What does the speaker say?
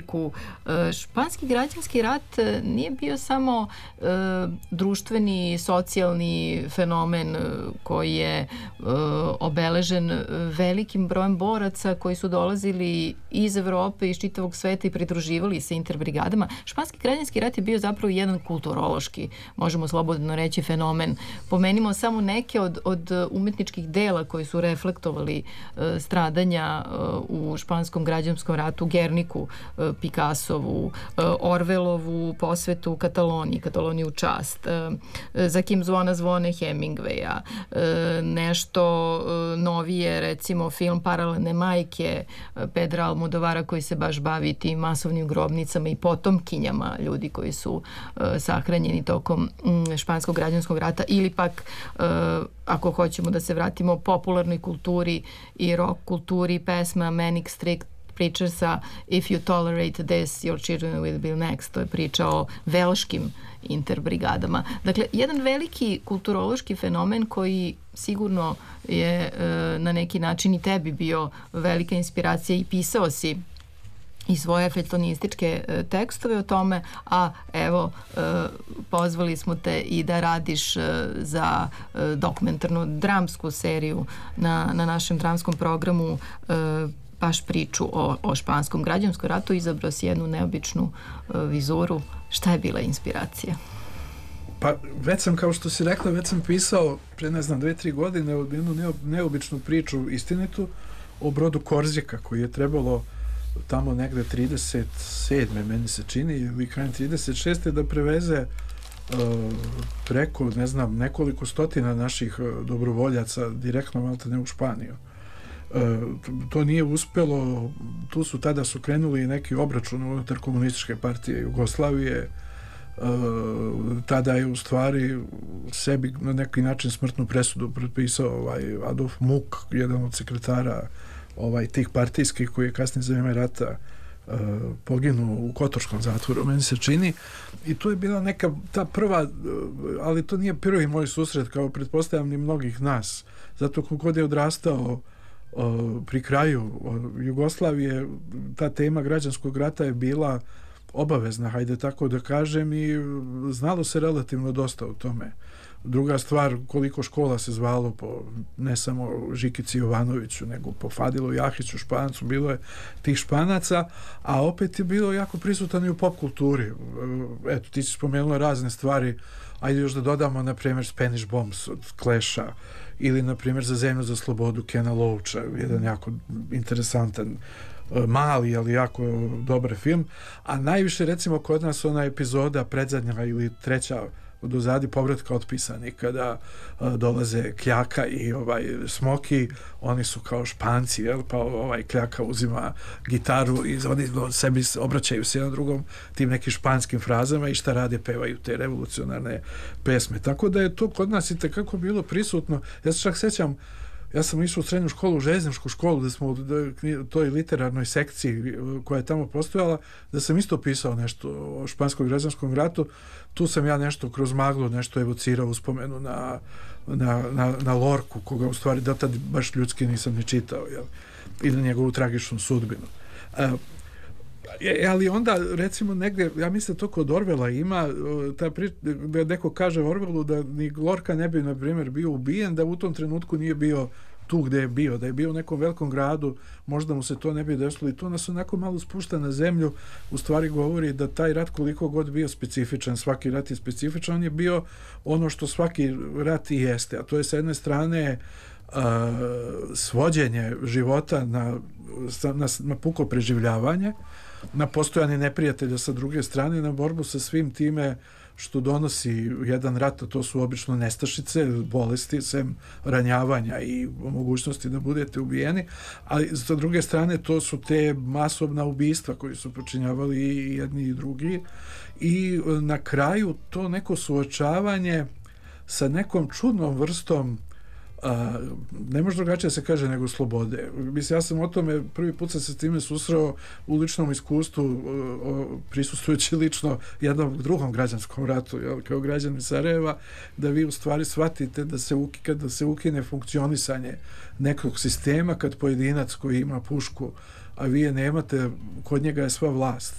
Gerniku. Španski građanski rat nije bio samo društveni, socijalni fenomen koji je obeležen velikim brojem boraca koji su dolazili iz Evrope, iz čitavog sveta i pridruživali se interbrigadama. Španski građanski rat je bio zapravo jedan kulturološki, možemo slobodno reći, fenomen. Pomenimo samo neke od umetničkih dela koji su reflektovali stradanja u španskom građanskom ratu, Gerniku, Picassovu, Orvelovu posvetu Kataloniju čast, za Kim zvona zvone Hemingwaya, nešto novije, recimo film Paralelne majke Pedra Almodovara koji se baš bavi tim masovnim grobnicama i potomkinjama ljudi koji su sahranjeni tokom španskog građanskog rata, ili pak ako hoćemo da se vratimo popularnoj kulturi i rock kulturi, pesma Manic Street Preachersa If You Tolerate This, Your Children Will Be Next. To je priča o velškim interbrigadama. Dakle, jedan veliki kulturološki fenomen koji sigurno je na neki način i tebi bio velika inspiracija i pisao si i svoje feljtonističke tekstove o tome, a evo, pozvali smo te i da radiš za dokumentarnu dramsku seriju na našem dramskom programu, baš priču o španskom građanskom ratu. Izabrao si jednu neobičnu vizuru. Šta je bila inspiracija? Pa već sam, kao što si rekla, već sam pisao pre, 2-3 godine jednu neobičnu priču, istinitu, o brodu Korzika, koji je trebalo tamo negde 37. meni se čini, ili krajem 36. da preveze preko, nekoliko stotina naših dobrovoljaca direktno maltene u Španiju. To nije uspelo, tada su krenuli neki obračun unutar komunističke partije Jugoslavije. Tada je u stvari sebi na neki način smrtnu presudu potpisao Adolf Muk, jedan od sekretara tih partijskih, koji je kasnije za vreme rata poginuo u Kotorskom zatvoru, meni se čini. I to je bila neka ta prva, ali to nije prvi moj susret, kao pretpostavljam ni mnogih nas, zato kogod je odrastao pri kraju Jugoslavije, ta tema građanskog rata je bila obavezna, hajde tako da kažem, i znalo se relativno dosta o tome. Druga stvar, koliko škola se zvalo po ne samo Žikici Jovanoviću, nego po Fadilu Jahiću, Špancu, bilo je tih Španaca, a opet je bilo jako prisutan i u pop kulturi. Eto, ti si spomenula razne stvari, ajde još da dodamo, na primjer, Spanish Bombs od Clash-a, ili, na primjer, Za zemlju za slobodu Kena Loacha, jedan jako interesantan, mali, ali jako dobar film. A najviše, recimo, kod nas ona epizoda predzadnja ili treća dozadi Povratka otpisanih, kada dolaze Kljaka i Smoki, oni su kao Španci, pa Kljaka uzima gitaru i oni sebi obraćaju se jednom drugom tim nekim španskim frazama i šta rade, pevaju te revolucionarne pesme. Tako da je to kod nas i tekako bilo prisutno. Ja se čak sećam, ja sam išao u srednju školu, u željezničku školu, da smo u toj literarnoj sekciji koja je tamo postojala, da sam isto pisao nešto o španskom građanskom ratu. Tu sam ja nešto kroz maglu nešto evocirao, uspomenu na Lorku, koga u stvari da tad baš ljudski nisam ni čitao, i na njegovu tragičnu sudbinu. Ali onda, recimo, negde, ja mislim to kod Orvela ima da neko kaže Orvelu da ni Lorca ne bi, na primjer, bio ubijen, da u tom trenutku nije bio tu gde je bio, da je bio u nekom velikom gradu, možda mu se to ne bi desilo, i to nas onako malo spušta na zemlju, u stvari govori da taj rat, koliko god bio specifičan, svaki rat je specifičan, on je bio ono što svaki rat i jeste, a to je sa jedne strane svođenje života na puko preživljavanje, na postojanje neprijatelja sa druge strane, na borbu sa svim time što donosi jedan rat, a to su obično nestašice, bolesti, sem ranjavanja i mogućnosti da budete ubijeni, ali sa druge strane to su te masovna ubistva koji su počinjavali i jedni i drugi, i na kraju to neko suočavanje sa nekom čudnom vrstom, ne može drugačije se kaže nego slobode. Mislim, ja sam o tome prvi put sam se s time susreo u ličnom iskustvu, prisustvujući lično jednom drugom građanskom ratu, kao građanin Sarajeva, da vi u stvari shvatite da se ukine funkcionisanje nekog sistema, kad pojedinac koji ima pušku, a vi je nemate, kod njega je sva vlast.